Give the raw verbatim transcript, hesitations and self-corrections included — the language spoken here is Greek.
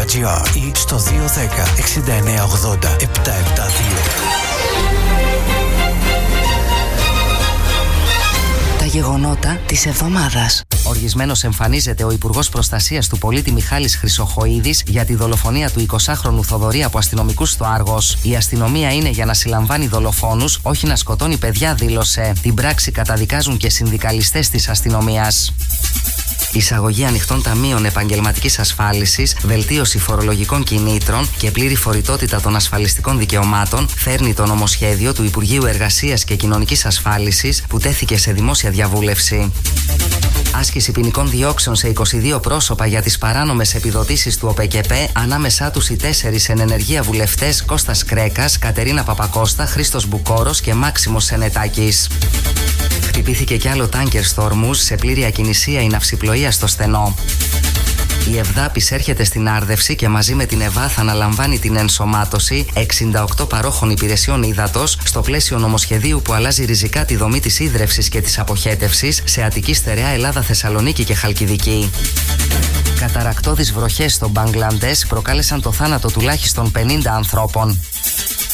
τζι άρ ή στο δύο ένα μηδέν εξήντα εννέα ογδόντα επτακόσια εβδομήντα δύο. Τα γεγονότα της εβδομάδας. Οργισμένος εμφανίζεται ο Υπουργός Προστασίας του Πολίτη Μιχάλης Χρυσοχοΐδης για τη δολοφονία του εικοσάχρονου Θοδωρή από αστυνομικούς στο Άργος. Η αστυνομία είναι για να συλλαμβάνει δολοφόνους, όχι να σκοτώνει παιδιά, δήλωσε. Την πράξη καταδικάζουν και συνδικαλιστές της αστυνομίας. Εισαγωγή ανοιχτών ταμείων επαγγελματικής ασφάλισης, βελτίωση φορολογικών κινήτρων και πλήρη φορητότητα των ασφαλιστικών δικαιωμάτων φέρνει το νομοσχέδιο του Υπουργείου Εργασίας και Κοινωνικής Ασφάλισης που τέθηκε σε δημόσια διαβούλευση. Άσκηση ποινικών διώξεων σε είκοσι δύο πρόσωπα για τις παράνομες επιδοτήσεις του ΟΠΕΚΕΠΕ, ανάμεσά τους οι τέσσερις εν ενεργεία βουλευτές Κώστας Κρέκας, Κατερίνα Παπακώστα, Χρήστος Μπουκόρος και Μάξιμος Σενετάκης. Χτυπήθηκε κι άλλο τάνκερ στο Ορμούζ σε πλήρη ακινησία η ναυσιπλοεία στο Στενό. Η Ευδάπης έρχεται στην άρδευση και μαζί με την ΕΒΑ θα αναλαμβάνει την ενσωμάτωση εξήντα οκτώ παρόχων υπηρεσιών ύδατος στο πλαίσιο νομοσχεδίου που αλλάζει ριζικά τη δομή της ίδρευσης και της αποχέτευσης σε Αττική, Στερεά, Ελλάδα, Θεσσαλονίκη και Χαλκιδική. Καταρακτώδεις βροχές στο Μπαγκλαντές προκάλεσαν το θάνατο τουλάχιστον πενήντα ανθρώπων.